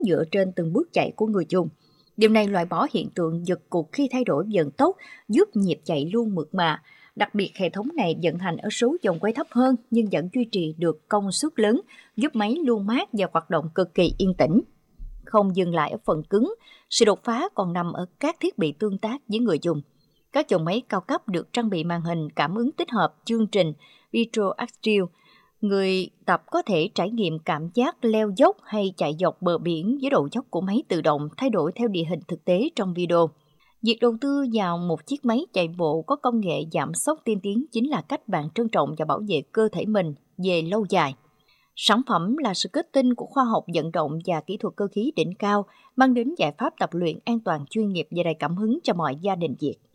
dựa trên từng bước chạy của người dùng. Điều này loại bỏ hiện tượng giật cụt khi thay đổi vận tốc, giúp nhịp chạy luôn mượt mà. Đặc biệt, hệ thống này vận hành ở số vòng quay thấp hơn nhưng vẫn duy trì được công suất lớn, giúp máy luôn mát và hoạt động cực kỳ yên tĩnh. Không dừng lại ở phần cứng, sự đột phá còn nằm ở các thiết bị tương tác với người dùng. Các dòng máy cao cấp được trang bị màn hình cảm ứng tích hợp chương trình Retroactive. Người tập có thể trải nghiệm cảm giác leo dốc hay chạy dọc bờ biển với độ dốc của máy tự động thay đổi theo địa hình thực tế trong video. Việc đầu tư vào một chiếc máy chạy bộ có công nghệ giảm sốc tiên tiến chính là cách bạn trân trọng và bảo vệ cơ thể mình về lâu dài. Sản phẩm là sự kết tinh của khoa học vận động và kỹ thuật cơ khí đỉnh cao, mang đến giải pháp tập luyện an toàn chuyên nghiệp và đầy cảm hứng cho mọi gia đình Việt.